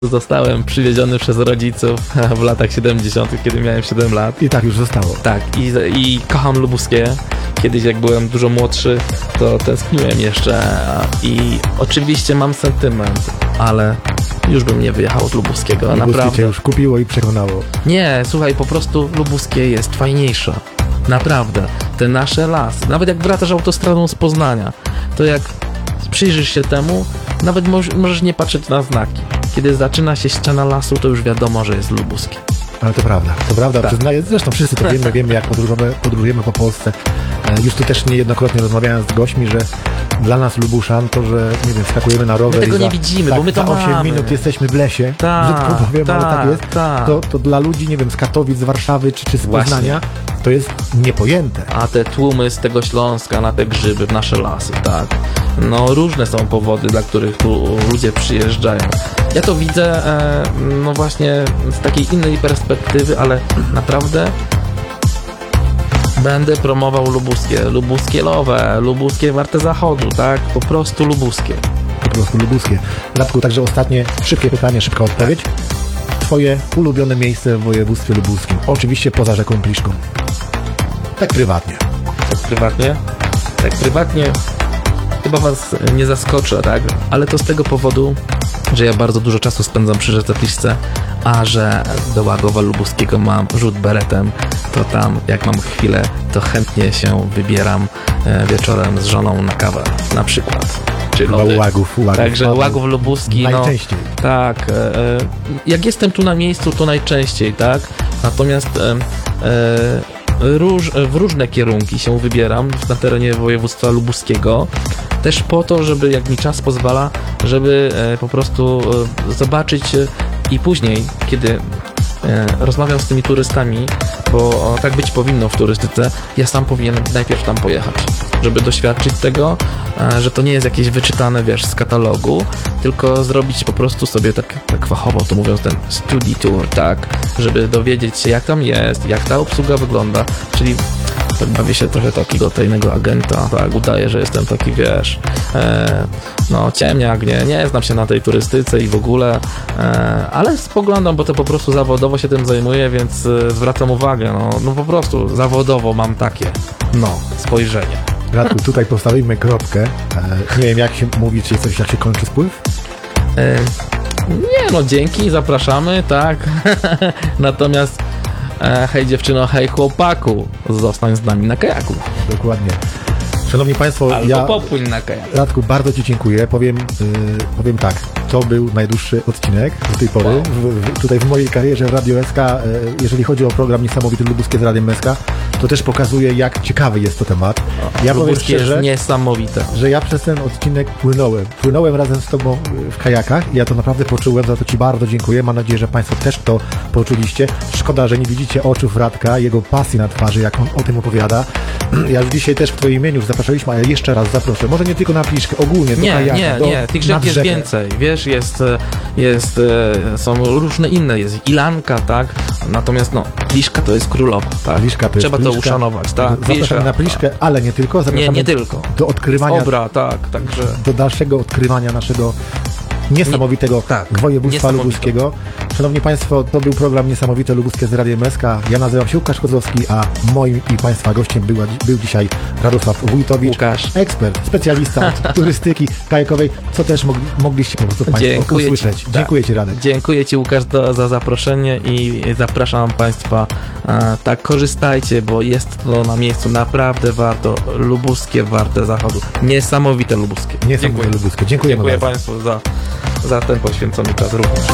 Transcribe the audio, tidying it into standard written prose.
Zostałem przywieziony przez rodziców w latach 70., kiedy miałem 7 lat. I tak już zostało. Tak, i kocham lubuskie. Kiedyś jak byłem dużo młodszy, to tęskniłem jeszcze i oczywiście mam sentyment, ale już bym nie wyjechał z lubuskiego, Lubuskie naprawdę. cię już kupiło i przekonało. Nie, słuchaj, po prostu lubuskie jest fajniejsze. Naprawdę. Te nasze lasy, nawet jak wracasz autostradą z Poznania, to jak przyjrzysz się temu, nawet możesz nie patrzeć na znaki. Kiedy zaczyna się ściana lasu, to już wiadomo, że jest lubuskie. Ale to prawda, Tak. przyznaję, zresztą wszyscy to wiemy jak podróżujemy po Polsce. Już tu też niejednokrotnie rozmawiałem z gośćmi, że dla nas Lubuszan to, że nie wiem, skakujemy na rower My tego i nie widzimy, bo my to za 8 mamy. minut jesteśmy w lesie, Tak, brzydko powiem, ale tak jest. tak. To dla ludzi, nie wiem, z Katowic, z Warszawy czy z Właśnie. Poznania, to jest niepojęte. A te tłumy z tego Śląska na te grzyby, w nasze lasy, tak. No różne są powody, dla których tu ludzie przyjeżdżają. Ja to widzę, no właśnie z takiej innej perspektywy, ale naprawdę będę promował lubuskie lowe, lubuskie warte zachodu, tak? Po prostu lubuskie. Po prostu lubuskie. Radku, także ostatnie szybkie pytanie, szybka odpowiedź. Twoje ulubione miejsce w województwie lubuskim? Oczywiście poza rzeką Pliszką. Tak prywatnie. Tak prywatnie chyba was nie zaskoczę, tak? Ale to z tego powodu, że ja bardzo dużo czasu spędzam przy rzece Pliszce, a że do Łagowa Lubuskiego mam rzut beretem, to tam jak mam chwilę, to chętnie się wybieram wieczorem z żoną na kawę, na przykład. Czy lody. Łagów. Także Łagów Lubuski, najczęściej. No, tak. Jak jestem tu na miejscu, to najczęściej, tak? Natomiast w różne kierunki się wybieram na terenie województwa lubuskiego, też po to, żeby jak mi czas pozwala, żeby po prostu zobaczyć i później, kiedy rozmawiam z tymi turystami, bo tak być powinno w turystyce, ja sam powinienem najpierw tam pojechać, żeby doświadczyć tego, że to nie jest jakieś wyczytane, wiesz, z katalogu, tylko zrobić po prostu sobie tak fachowo, to mówiąc, ten study tour, tak, żeby dowiedzieć się, jak tam jest, jak ta obsługa wygląda, czyli tak bawię się trochę takiego tajnego agenta, tak, udaję, że jestem taki, wiesz, no ciemniak, nie znam się na tej turystyce i w ogóle, ale spoglądam, bo to po prostu zawodowo się tym zajmuję, więc zwracam uwagę, no po prostu zawodowo mam takie, spojrzenie. Radku, tutaj postawimy kropkę. Nie wiem, jak się mówi, czy coś, jak się kończy spływ? Nie, dzięki, zapraszamy, tak. Natomiast hej dziewczyno, hej chłopaku, zostań z nami na kajaku. Dokładnie. Szanowni Państwo, Albo popłyń na kajaku. Radku, bardzo Ci dziękuję. Powiem tak, to był najdłuższy odcinek do tej pory. Wow. Tutaj w mojej karierze w Radio SK, jeżeli chodzi o program Niesamowity Lubuskie z Radiem SK, to też pokazuje, jak ciekawy jest to temat. Ja powiem Lubuskie szczerze, jest niesamowite. że ja przez ten odcinek płynąłem razem z Tobą w kajakach i ja to naprawdę poczułem, za to Ci bardzo dziękuję. Mam nadzieję, że Państwo też to poczuliście. Szkoda, że nie widzicie oczów Radka, jego pasji na twarzy, jak on o tym opowiada. Ja już dzisiaj też w Twoim imieniu zapraszaliśmy, ale jeszcze raz zaproszę. Może nie tylko na Pliszkę, ogólnie do kajaka. Nie, tych rzek jest więcej. Wiesz, są różne inne, jest Ilanka, tak? Natomiast Pliszka to jest królowa, tak? Pliszka to jest Trzeba to Pliszka. uszanować, tak? Zapraszamy na Pliszkę, ale nie tylko. Zapraszamy nie tylko. do odkrywania, tak, także do dalszego odkrywania naszego niesamowitego województwa lubuskiego. Szanowni Państwo, to był program Niesamowite Lubuskie z Radiem SK. Ja nazywam się Łukasz Kozłowski, a moim i Państwa gościem był dzisiaj Radosław Wójtowicz, Łukasz. ekspert, specjalista od turystyki kajakowej, co też mogliście po prostu Państwo usłyszeć. Dziękuję Ci, Radek. Dziękuję Ci, Łukasz, za zaproszenie i zapraszam Państwa, tak, korzystajcie, bo jest to na miejscu naprawdę warto, lubuskie, warte zachodu. Niesamowite lubuskie. Niesamowite lubuskie. Dziękujemy Dziękuję bardzo. Państwu za ten poświęcony czas również.